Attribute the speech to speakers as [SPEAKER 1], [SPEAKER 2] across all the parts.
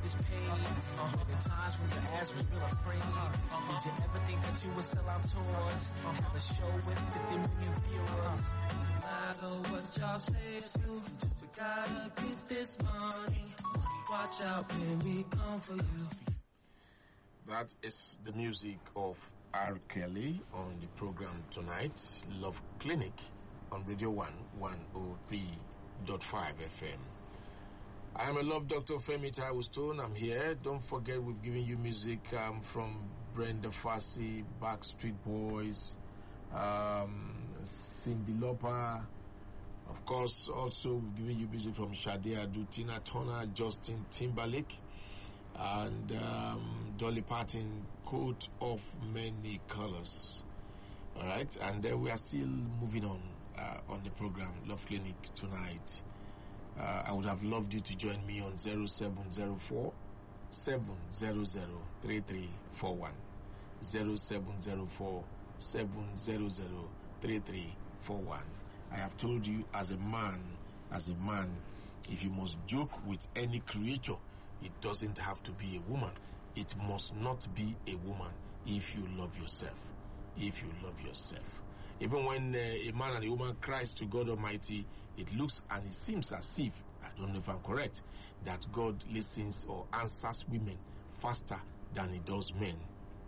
[SPEAKER 1] was paid. There were times when your ass was real afraid. Did you ever think that you would sell out tours? Have a show with 50 million viewers. No matter what y'all say to, we gotta get this money. Watch out when we come for you.
[SPEAKER 2] That is the music of R. Kelly on the program tonight, Love Clinic on Radio 103.5 FM. I am a love doctor, Femi Taiwo. I'm here. Don't forget we've given you music from Brenda Fassie, Backstreet Boys, Cyndi Lauper. Of course, also we've given you music from Sade Adu, Tina Turner, Justin Timberlake, and Dolly Parton, Coat of Many Colors. All right, and then we are still moving on the program, Love Clinic tonight. I would have loved you to join me on 0704 700 3341. 0704 700 3341. I have told you as a man, if you must joke with any creature, it doesn't have to be a woman. It must not be a woman if you love yourself. If you love yourself. Even when a man and a woman cries to God Almighty, it looks and it seems as if, I don't know if I'm correct, that God listens or answers women faster than he does men.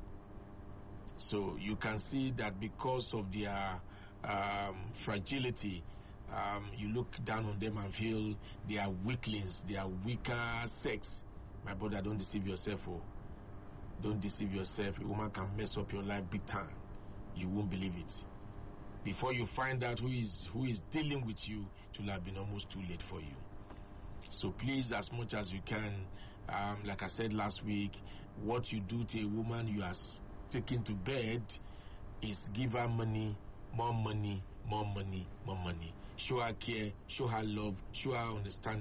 [SPEAKER 2] So you can see that because of their fragility, you look down on them and feel they are weaklings, they are weaker sex. My brother, don't deceive yourself. Oh. Don't deceive yourself. A woman can mess up your life big time. You won't believe it. Before you find out who is dealing with you, it will have been almost too late for you. So please, as much as you can, like I said last week, what you do to a woman you are taking to bed is give her money, more money, more money, more money. Show her care, show her love, show her understanding.